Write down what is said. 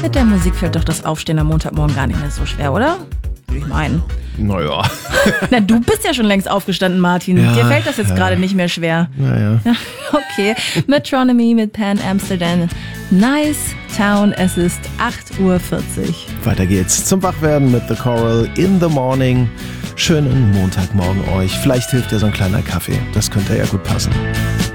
mit der Musik fällt doch das Aufstehen am Montagmorgen gar nicht mehr so schwer, oder? Würde ich meinen. Naja. Na, du bist ja schon längst aufgestanden, Martin. Ja, Dir fällt das jetzt gerade nicht mehr schwer. Naja. Okay, Metronomy mit Pan Amsterdam. Nice Town, es ist 8:40 Uhr. Weiter geht's zum Wachwerden mit The Coral in the Morning. Schönen Montagmorgen euch. Vielleicht hilft ja so ein kleiner Kaffee. Das könnte ja gut passen.